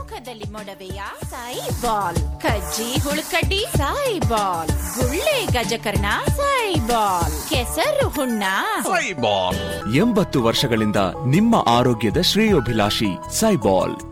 ಮುಖದಲ್ಲಿ ಮೊಡವೆಯ ಸೈಬಾಲ್, ಕಜ್ಜಿ ಹುಳುಕಡ್ಡಿ ಸೈಬಾಲ್, ಗುಳ್ಳೆ ಗಜಕರ್ಣ ಸೈಬಾಲ್, ಕೆಸರು ಹುಣ್ಣ ಸೈಬಾಲ್. 80 ವರ್ಷಗಳಿಂದ ನಿಮ್ಮ ಆರೋಗ್ಯದ ಶ್ರೇಯೋಭಿಲಾಷಿ ಸೈಬಾಲ್.